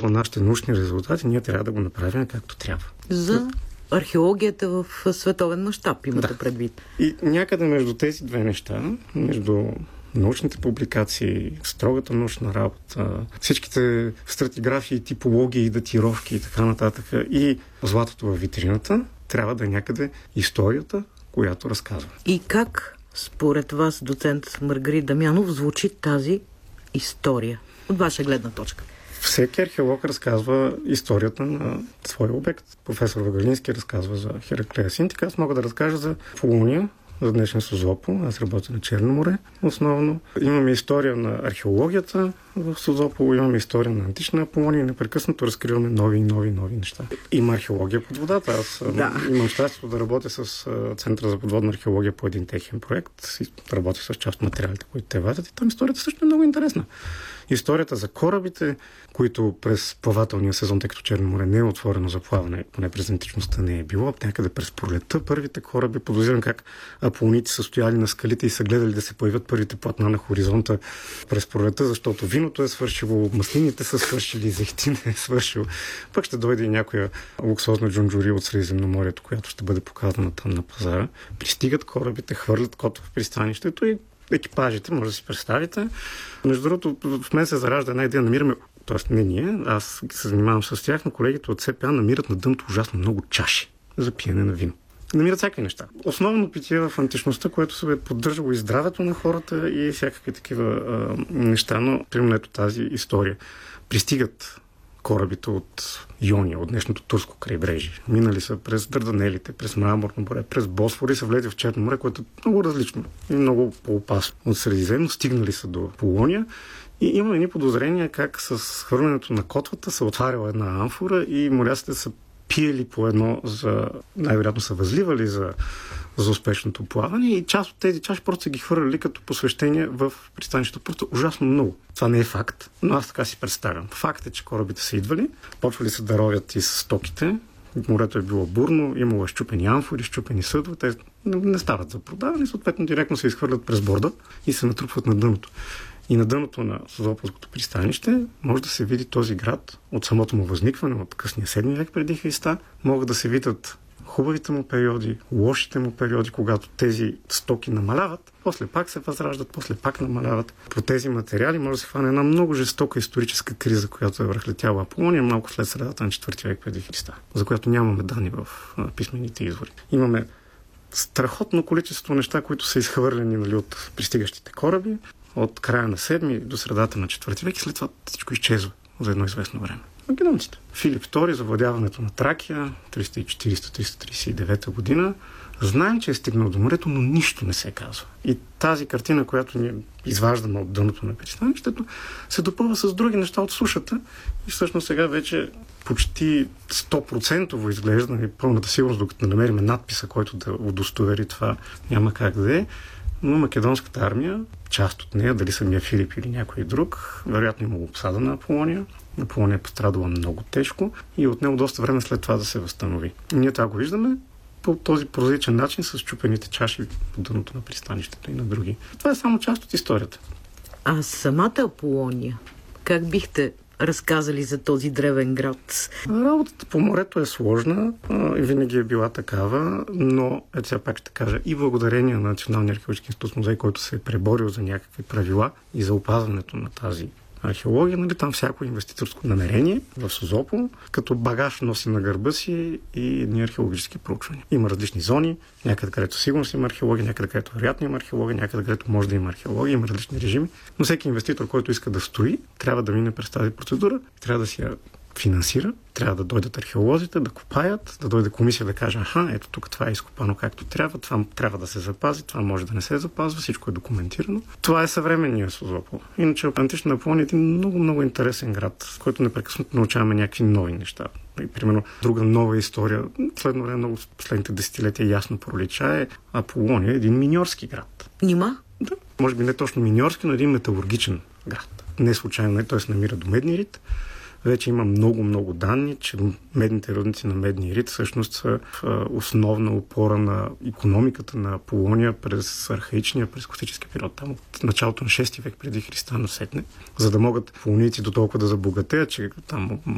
използва нашите научни резултати, ние трябва да го направим както трябва. За археологията в световен мащаб имате предвид. И някъде между тези две неща, между научните публикации, строгата научна работа, всичките стратиграфии, типологии, датировки и така нататък, и златото във витрината, трябва да е някъде историята, която разказва. И как според вас, доцент Маргарит Дамянов, звучи тази история от ваша гледна точка? Всеки археолог разказва историята на своя обект. Професор Вагалински разказва за Хераклея Синтика. Аз мога да разкажа за Полония, за днешен Созопол. Аз работя на Черно море основно. Имаме история на археологията в Созопол, имаме история на антична Полония и непрекъснато разкриваме нови неща. Има археология под водата. Аз имам щастието да работя с Центъра за подводна археология по един техен проект. Работя с част от материалите, които те вадят. И там историята също е много интересна. Историята за корабите, които през плавателния сезон, тъй като Черно море не е отворено за плаване, поне през античността не е било, някъде през пролетта първите кораби, подозирам как аполоните са стояли на скалите и са гледали да се появят първите платна на хоризонта през пролетта, защото виното е свършило, маслините са свършили, зехтин е свършил. Пък ще дойде и някоя луксозна джунджури от Средиземноморието, която ще бъде показана там на пазара. Пристигат корабите, хвърлят код в пристанището и екипажите, може да си представите. Между другото, в мен се заражда една идея, намираме, т.е. не ние, аз се занимавам с тях, но колегите от СПА намират на дъното ужасно много чаши за пиене на вино. Намират всякакви неща. Основно питие в античността, което се е поддържало и здравето на хората и всякакви такива неща, но примерно ето тази история. Пристигат корабите от Йония, от днешното турско крайбрежие. Минали са през Дарданелите, през Мраморно море, през Босфор и са влезли в Черно море, което е много различно и много по-опасно от Средиземно. Стигнали са до Полония и има едни подозрения как с хвърлянето на котвата се отваряла една амфора и моряците са пиели по едно, най-вероятно са възливали за успешното плаване и част от тези чаши просто са ги хвърляли като посвещение в пристанището. Просто ужасно много. Това не е факт, но аз така си представям. Факт е, че корабите са идвали, почвали се да ровят и с стоките. Морето е било бурно, имало е счупени амфори, счупени съдове. Те не стават за продаване, съответно директно се изхвърлят през борда и се натрупват на дъното. И на дъното на Созопolското пристанище може да се види този град от самото му възникване, от късния 7 век преди Христа. Могат да се видят хубавите му периоди, лошите му периоди, когато тези стоки намаляват, после пак се възраждат, после пак намаляват. По тези материали може да се хване една много жестока историческа криза, която е връхлетяла Аполония малко след средата на 4 век преди Христа, за която нямаме данни в писмените извори. Имаме страхотно количество неща, които са изхвърлени от пристигащите кораби от края на 7 до средата на 4 век и след това всичко изчезва за едно известно време. Македонците. Филип II, завладяването на Тракия, 340-339 година, знаем, че е стигнал до морето, но нищо не се казва. И тази картина, която ние изваждаме от дъното на пристанището, се допълва с други неща от сушата и всъщност сега вече почти 100% изглежда и пълната сигурност, докато не намерим надписа, който да удостовери това, няма как да е. Но македонската армия, част от нея, дали самия Филип или някой друг, вероятно имало обсада на Аполония. Аполония е пострадала много тежко и от него доста време след това да се възстанови. И ние това го виждаме по този прозаичен начин с чупените чаши по дъното на пристанището и на други. Това е само част от историята. А самата Аполония, как бихте разказали за този древен град? Работата по морето е сложна и винаги е била такава, но сега пак ще кажа и благодарение на Националния археологически институт музей, който се е преборил за някакви правила и за опазването на тази археология, нали, там всяко инвеститорско намерение в Созопол, като багаж носи на гърба си и едни археологически проучвания. Има различни зони, някъде където сигурно има археология, някъде където вероятно има археология, някъде където може да има археология, има различни режими, но всеки инвеститор, който иска да строи, трябва да мине през тази процедура, трябва да си я финансира, трябва да дойдат археолозите, да копаят, да дойде комисия да каже, ето тук това е изкопано както трябва, това трябва да се запази, това може да не се запазва, всичко е документирано. Това е съвременният Созопол. Иначе антична Аполония е един много интересен град, в който непрекъснато научаваме някакви нови неща. И, примерно, друга нова история, следно време, много последните десетилетия ясно пролича е Аполония, един миньорски град. Нима? Да. Може би не точно миньорски, но един металургичен град. Не случайно, т.е. намира до Медни рид. Вече има много данни, че медните рудници на Медния рид всъщност са основна опора на икономиката на Аполония през архаичния, през готически период, там от началото на 6 век преди Христа насетне, за да могат полоници до толкова да забогатеят, че там